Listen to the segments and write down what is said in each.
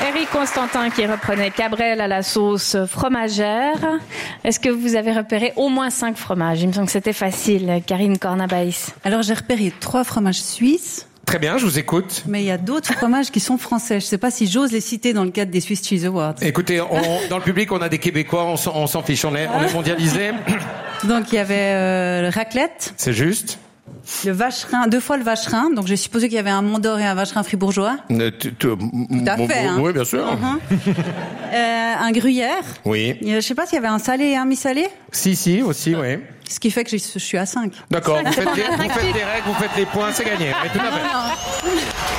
Éric Constantin qui reprenait Cabrel à la sauce fromagère. Est-ce que vous avez repéré au moins 5 fromages? Il me semble que c'était facile, Karine Cornabaïs. Alors j'ai repéré 3 fromages suisses. Très bien, je vous écoute. Mais il y a d'autres fromages qui sont français. Je ne sais pas si j'ose les citer dans le cadre des Swiss Cheese Awards. Écoutez, dans le public, on a des Québécois, on s'en fiche, on est mondialisés. Donc il y avait le raclette. C'est juste. Le vacherin, 2 fois le vacherin. Donc j'ai supposé qu'il y avait un Mont d'Or et un vacherin fribourgeois. Tout à fait. Hein. Oui, bien sûr. Un gruyère. Oui. Je ne sais pas s'il y avait un salé et un mi-salé. Si, aussi, oui. Ce qui fait que je suis à 5. D'accord, vous faites les règles, vous faites les points, c'est gagné. Mais tout à fait.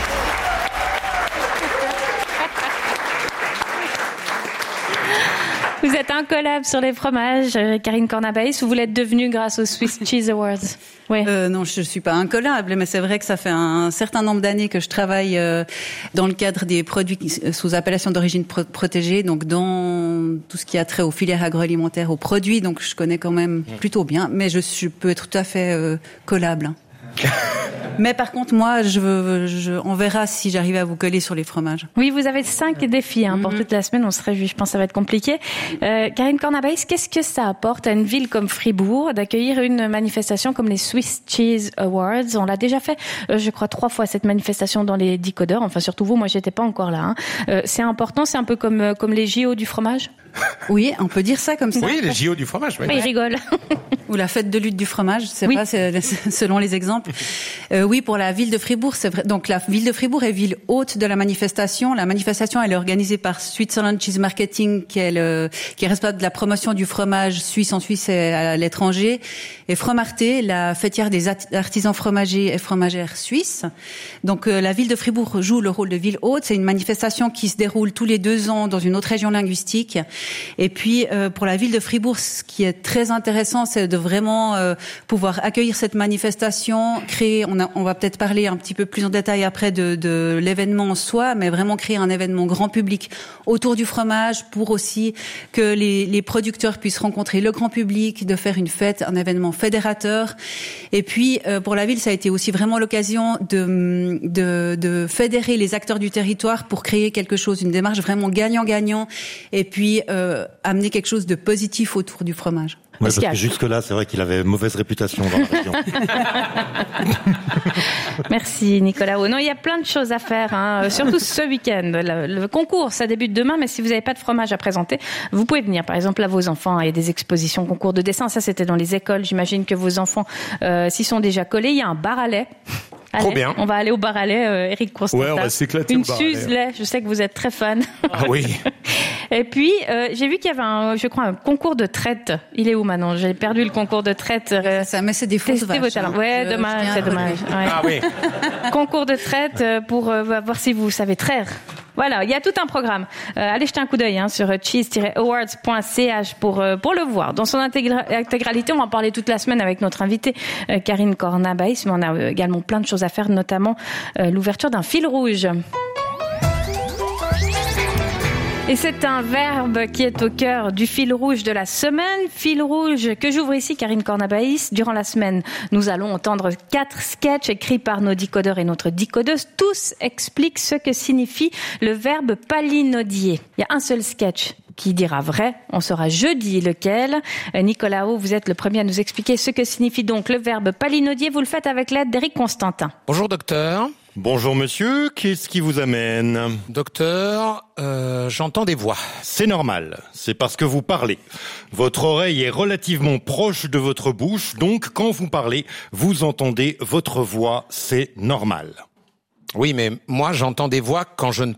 Vous êtes incollable sur les fromages, Karine Cornabaïs, ou vous l'êtes devenue grâce aux Swiss Cheese Awards? Oui. Non, je suis pas incollable, mais c'est vrai que ça fait un certain nombre d'années que je travaille dans le cadre des produits sous appellation d'origine protégée, donc dans tout ce qui a trait aux filières agroalimentaires, aux produits, donc je connais quand même plutôt bien, mais je peux être tout à fait collable. Mais par contre, moi, on verra si j'arrive à vous coller sur les fromages. Oui, vous avez 5 défis pour toute la semaine. On se réjouit. Je pense que ça va être compliqué. Karine Cornabaïs, qu'est-ce que ça apporte à une ville comme Fribourg d'accueillir une manifestation comme les Swiss Cheese Awards? On l'a déjà fait, je crois, 3 fois cette manifestation dans les Decodeurs. Enfin, surtout vous, moi, j'étais pas encore là. C'est important. C'est un peu comme les JO du fromage. Oui, on peut dire ça comme ça. Oui, les JO du fromage. Oui. Il rigole. Ou la fête de lutte du fromage, je sais pas, selon les exemples. Oui, pour la ville de Fribourg, c'est vrai. Donc la ville de Fribourg est ville hôte de la manifestation. La manifestation, elle est organisée par Switzerland Cheese Marketing, qui est responsable de la promotion du fromage suisse en Suisse et à l'étranger, et Fromarté, la fêtière des artisans fromagers et fromagères suisses. Donc la ville de Fribourg joue le rôle de ville hôte. C'est une manifestation qui se déroule tous les 2 ans dans une autre région linguistique. Et puis pour la ville de Fribourg, ce qui est très intéressant, c'est de vraiment pouvoir accueillir cette manifestation, créer, on va peut-être parler un petit peu plus en détail après de l'événement en soi, mais vraiment créer un événement grand public autour du fromage pour aussi que les producteurs puissent rencontrer le grand public, de faire une fête, un événement fédérateur. Et puis pour la ville, ça a été aussi vraiment l'occasion de fédérer les acteurs du territoire pour créer quelque chose, une démarche vraiment gagnant-gagnant, et puis amener quelque chose de positif autour du fromage. Ouais, parce que jusque-là, c'est vrai qu'il avait mauvaise réputation dans la région. Merci Nicolas. Non, il y a plein de choses à faire, surtout ce week-end. Le concours, ça débute demain, mais si vous n'avez pas de fromage à présenter, vous pouvez venir. Par exemple, là, vos enfants, il y a des expositions, concours de dessin. Ça, c'était dans les écoles. J'imagine que vos enfants s'y sont déjà collés. Il y a un bar à lait. Allez, trop bien. On va aller au bar à lait, Éric Constantin. Ouais, on va s'éclater Une au bar à Suze lait. lait. Je sais que vous êtes très fan. Ah oui. Et puis, j'ai vu qu'il y avait un concours de traite. Il est où maintenant? J'ai perdu le concours de traite. Ça, mais c'est des fausses vaches. Vos talents. Ouais, dommage, c'est dommage. Ouais. Ah oui. Concours de traite pour voir si vous savez traire. Voilà, il y a tout un programme. Allez jeter un coup d'œil sur cheese-awards.ch pour le voir. Dans son intégralité, on va en parler toute la semaine avec notre invitée Karine Cornabaïs, mais on a également plein de choses à faire, notamment l'ouverture d'un fil rouge. Et c'est un verbe qui est au cœur du fil rouge de la semaine. Fil rouge que j'ouvre ici, Karine Cornabaïs. Durant la semaine, nous allons entendre 4 sketchs écrits par nos decodeurs et notre decodeuse. Tous expliquent ce que signifie le verbe palinodier. Il y a un seul sketch qui dira vrai. On saura jeudi lequel. Nicolas O, vous êtes le premier à nous expliquer ce que signifie donc le verbe palinodier. Vous le faites avec l'aide d'Éric Constantin. Bonjour docteur. Bonjour monsieur, qu'est-ce qui vous amène? Docteur, j'entends des voix. C'est normal, c'est parce que vous parlez. Votre oreille est relativement proche de votre bouche, donc quand vous parlez, vous entendez votre voix, c'est normal. Oui, mais moi j'entends des voix quand je ne